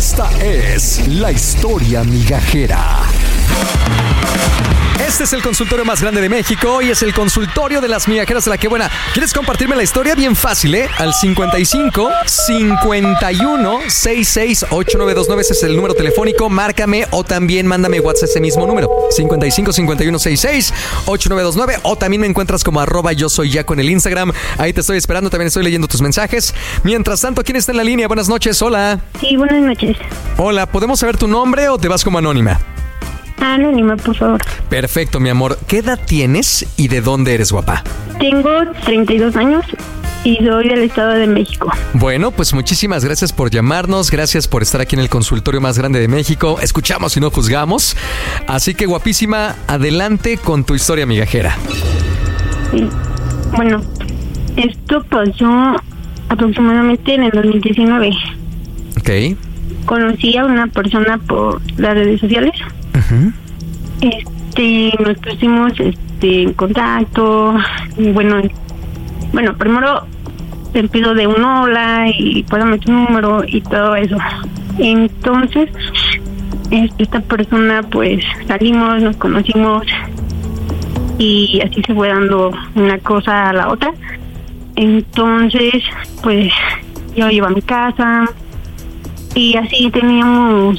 Esta es la historia migajera. Este es el consultorio más grande de México y es el consultorio de las migajeras de La Que Buena. ¿Quieres compartirme la historia? Bien fácil, ¿eh? Al 55 51 66 8929. Ese es el número telefónico. Márcame o también mándame WhatsApp ese mismo número. 55 51 66 8929. O también me encuentras como @yosoyyaco en el Instagram. Ahí te estoy esperando. También estoy leyendo tus mensajes. Mientras tanto, ¿quién está en la línea? Buenas noches. Hola. Sí, buenas noches. Hola. ¿Podemos saber tu nombre o te vas como anónima? Anónima, por favor. Perfecto, mi amor. ¿Qué edad tienes y de dónde eres, guapa? Tengo 32 años y soy del Estado de México. Bueno, pues muchísimas gracias por llamarnos. Gracias por estar aquí en el consultorio más grande de México. Escuchamos y no juzgamos. Así que, guapísima, adelante con tu historia migajera. Sí. Bueno, esto pasó aproximadamente en el 2019. Ok. Conocí a una persona por las redes sociales. Uh-huh. Nos pusimos en contacto. Y bueno, primero empezó de un hola y pásame tu número y todo eso. Entonces, esta persona, pues salimos, nos conocimos y así se fue dando una cosa a la otra. Entonces, pues yo iba a mi casa y así teníamos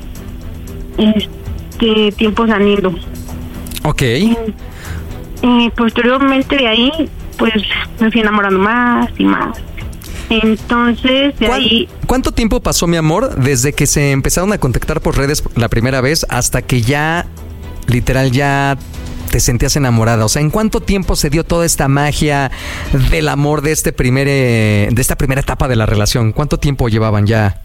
tiempo saliendo. Ok. Posteriormente de ahí, pues me fui enamorando más y más. Entonces, de ahí... ¿Cuánto tiempo pasó, mi amor, desde que se empezaron a contactar por redes la primera vez hasta que ya, literal, ya te sentías enamorada? O sea, ¿en cuánto tiempo se dio toda esta magia del amor de esta primera etapa de la relación? ¿Cuánto tiempo llevaban ya?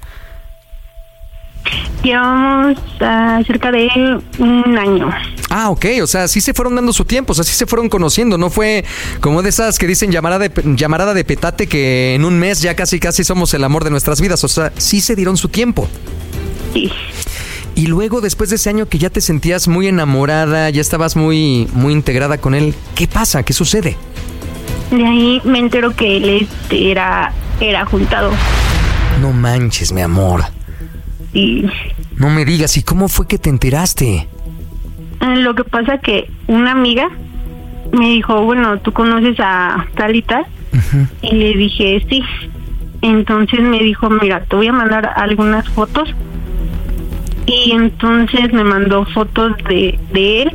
Llevamos cerca de un año. Ah, ok, o sea, sí se fueron dando su tiempo, o sea, sí se fueron conociendo, no fue como de esas que dicen llamarada de petate, que en un mes ya casi somos el amor de nuestras vidas, o sea, sí se dieron su tiempo. Sí. Y luego, después de ese año que ya te sentías muy enamorada, ya estabas muy, muy integrada con él, ¿qué pasa? ¿Qué sucede? De ahí me entero que él era juntado. No manches, mi amor. Sí. No me digas, ¿y cómo fue que te enteraste? Lo que pasa que una amiga me dijo, bueno, ¿tú conoces a tal y tal? Uh-huh. Y le dije, sí. Entonces me dijo, mira, te voy a mandar algunas fotos. Y entonces me mandó fotos de él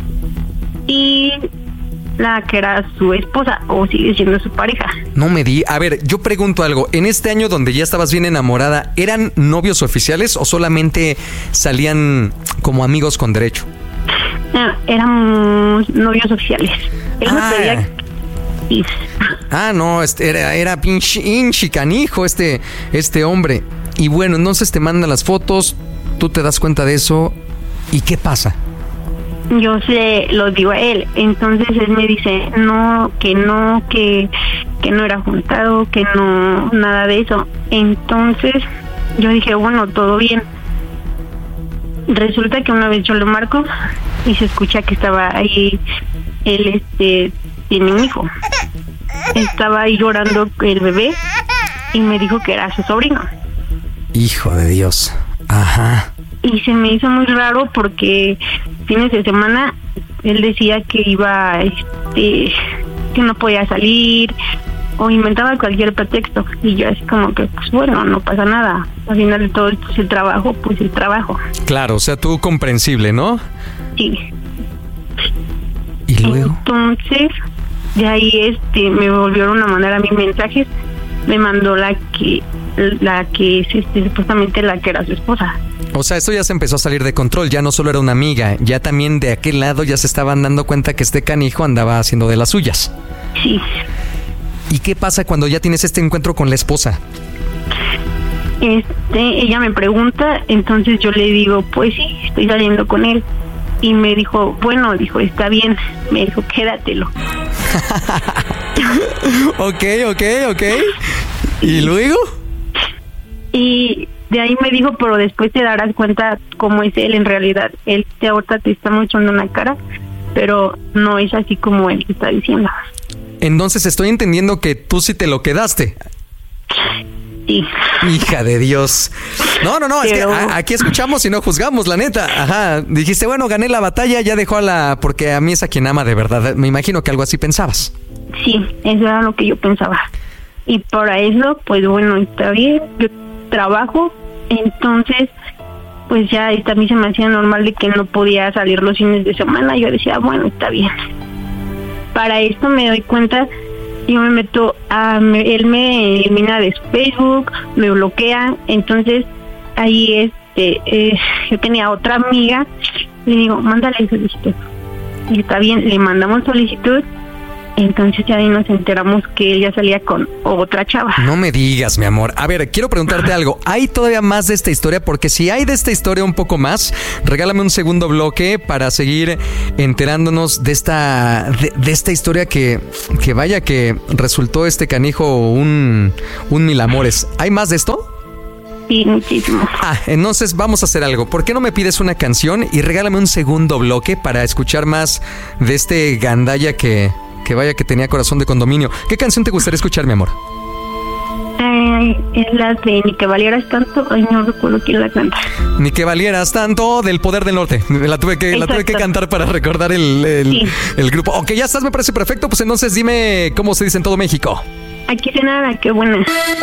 y la que era su esposa, o sigue siendo su pareja. No me di. A ver, yo pregunto algo. En este año donde ya estabas bien enamorada, ¿eran novios oficiales o solamente salían como amigos con derecho? No, éramos novios oficiales. Él me pedía... Sí. No, era pinche canijo este hombre. Y bueno, entonces te mandan las fotos, tú te das cuenta de eso, ¿y qué pasa? Yo se lo digo a él, entonces él me dice que no era juntado, que no, nada de eso. Entonces yo dije, bueno, todo bien. Resulta que una vez yo lo marco y se escucha que estaba ahí, él tiene un hijo. Estaba ahí llorando el bebé y me dijo que era su sobrino. Hijo de Dios. Ajá. Y se me hizo muy raro porque fines de semana él decía que iba, que no podía salir o inventaba cualquier pretexto. Y yo así como que, pues bueno, no pasa nada. Al final de todo esto es el trabajo, pues el trabajo. Claro, o sea, tú comprensible, ¿no? Sí. ¿Y luego? Entonces, de ahí me volvieron a mandar a mí mensajes. Me mandó la que es supuestamente la que era su esposa. O sea, esto ya se empezó a salir de control, ya no solo era una amiga, ya también de aquel lado ya se estaban dando cuenta que este canijo andaba haciendo de las suyas. Sí. ¿Y qué pasa cuando ya tienes este encuentro con la esposa? Ella me pregunta, entonces yo le digo, pues sí, estoy saliendo con él. Y me dijo, bueno, está bien. Me dijo, quédatelo. Ok. ¿Y luego? Y de ahí me dijo, pero después te darás cuenta cómo es él en realidad. Él ahorita te está mostrando una cara, pero no es así como él te está diciendo. Entonces estoy entendiendo que tú sí te lo quedaste. Sí. Hija de Dios. No, Pero... es que aquí escuchamos y no juzgamos, la neta. Ajá. Dijiste, bueno, gané la batalla, ya dejó porque a mí es a quien ama de verdad. Me imagino que algo así pensabas. Sí, eso era lo que yo pensaba. Y para eso, pues bueno, está bien, yo trabajo, entonces, pues ya a mí se me hacía normal de que no podía salir los fines de semana. Yo decía, bueno, está bien. Para esto me doy cuenta, yo me meto él me elimina de Facebook, me bloquea, entonces ahí yo tenía otra amiga, le digo, mándale solicitud. Y está bien, le mandamos solicitud. Entonces ya ahí nos enteramos que él ya salía con otra chava. No me digas, mi amor. A ver, quiero preguntarte algo. ¿Hay todavía más de esta historia? Porque si hay de esta historia un poco más, regálame un segundo bloque para seguir enterándonos de esta historia que vaya que resultó este canijo un mil amores. ¿Hay más de esto? Sí, muchísimo. Entonces vamos a hacer algo. ¿Por qué no me pides una canción y regálame un segundo bloque para escuchar más de este gandalla que vaya que tenía corazón de condominio? ¿Qué canción te gustaría escuchar, mi amor? Es la de Ni que valieras tanto. Ay, no recuerdo quién la canta. Ni que valieras tanto, del Poder del Norte. La tuve que cantar para recordar el grupo. Ok, ya estás, me parece perfecto. Pues entonces dime cómo se dice en todo México. Aquí de nada, qué buena.